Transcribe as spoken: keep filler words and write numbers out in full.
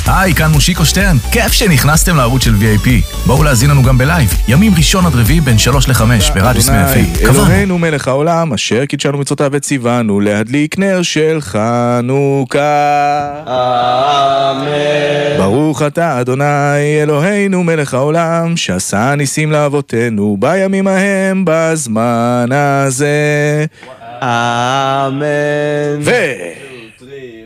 היי, כאן מושיקו שטרן, כיף שנכנסתם לערוץ של וי איי פי. בואו להזין לנו גם בלייב, ימים ראשון עד רביעי בין שלוש לחמש ברדיוס מאה אף אם. אלוהינו מלך העולם, אשר קידשנו מצוותיו וציוונו להדליק נר של חנוכה. אמן. ברוך אתה אדוני אלוהינו מלך העולם, שעשה ניסים לאבותינו בימים ההם בזמן הזה. אמן. ו...